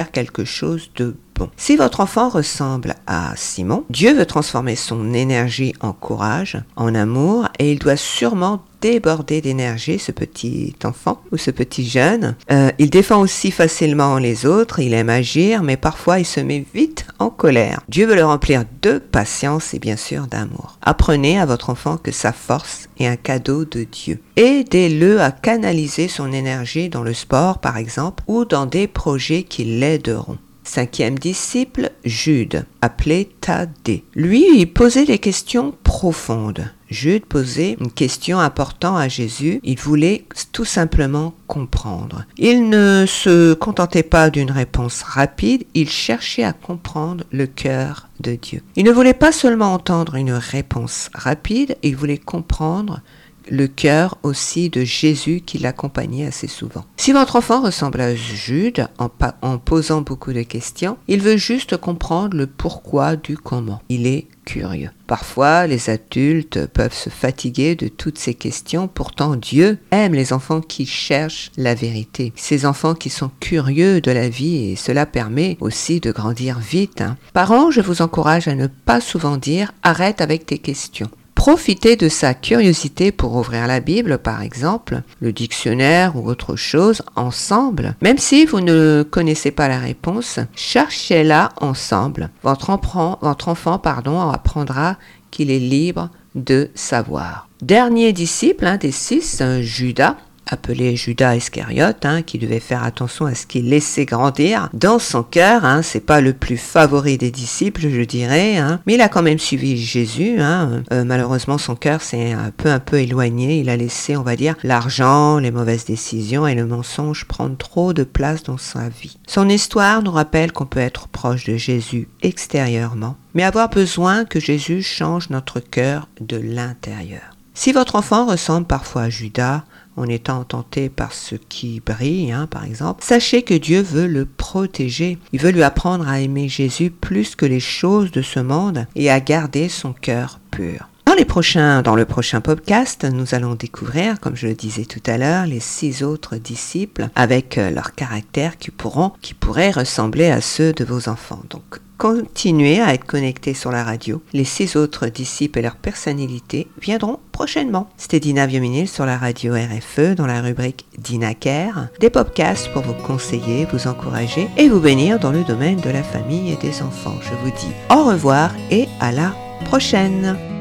faire quelque chose de bon. Si votre enfant ressemble à Simon, Dieu veut transformer son énergie en courage, en amour, et il doit sûrement déborder d'énergie, ce petit enfant ou ce petit jeune. Il défend aussi facilement les autres, il aime agir, mais parfois il se met vite en colère. Dieu veut le remplir de patience et bien sûr d'amour. Apprenez à votre enfant que sa force est un cadeau de Dieu. Aidez-le à canaliser son énergie dans le sport, par exemple, ou dans des projets qui l'aideront. 5e disciple, Jude, appelé Thaddée. Lui, il posait des questions profondes. Jude posait une question importante à Jésus. Il voulait tout simplement comprendre. Il ne se contentait pas d'une réponse rapide, il cherchait à comprendre le cœur de Dieu. Il ne voulait pas seulement entendre une réponse rapide, il voulait comprendre le cœur aussi de Jésus qui l'accompagnait assez souvent. Si votre enfant ressemble à Jude en posant beaucoup de questions, il veut juste comprendre le pourquoi du comment. Il est curieux. Parfois, les adultes peuvent se fatiguer de toutes ces questions. Pourtant, Dieu aime les enfants qui cherchent la vérité. Ces enfants qui sont curieux de la vie et cela permet aussi de grandir vite. Parents, je vous encourage à ne pas souvent dire « arrête avec tes questions ». Profitez de sa curiosité pour ouvrir la Bible, par exemple, le dictionnaire ou autre chose, ensemble. Même si vous ne connaissez pas la réponse, cherchez-la ensemble. Votre enfant, apprendra qu'il est libre de savoir. Dernier disciple des 6, Judas, appelé Judas Iscariote, qui devait faire attention à ce qu'il laissait grandir dans son cœur. C'est pas le plus favori des disciples, je dirais, mais il a quand même suivi Jésus. Malheureusement, son cœur s'est un peu éloigné. Il a laissé, on va dire, l'argent, les mauvaises décisions et le mensonge prendre trop de place dans sa vie. Son histoire nous rappelle qu'on peut être proche de Jésus extérieurement, mais avoir besoin que Jésus change notre cœur de l'intérieur. Si votre enfant ressemble parfois à Judas, en étant tenté par ce qui brille, par exemple, sachez que Dieu veut le protéger. Il veut lui apprendre à aimer Jésus plus que les choses de ce monde et à garder son cœur pur. Dans le prochain podcast, nous allons découvrir, comme je le disais tout à l'heure, les 6 autres disciples avec leur caractère qui pourraient ressembler à ceux de vos enfants. Donc, continuez à être connectés sur la radio. Les 6 autres disciples et leur personnalité viendront prochainement. C'était Dina Viominil sur la radio RFE dans la rubrique Dina Care. Des podcasts pour vous conseiller, vous encourager et vous bénir dans le domaine de la famille et des enfants. Je vous dis au revoir et à la prochaine.